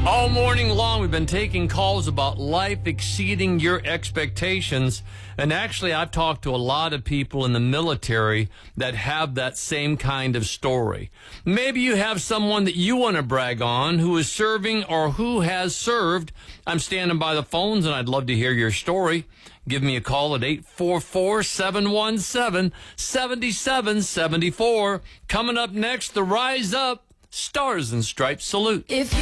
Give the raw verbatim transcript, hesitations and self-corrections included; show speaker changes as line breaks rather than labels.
All morning long, we've been taking calls about life exceeding your expectations. And actually, I've talked to a lot of people in the military that have that same kind of story. Maybe you have someone that you want to brag on who is serving or who has served. I'm standing by the phones, and I'd love to hear your story. Give me a call at eight four four, seven one seven, seven seven seven four. Coming up next, the Rise Up Stars and Stripes Salute.
If you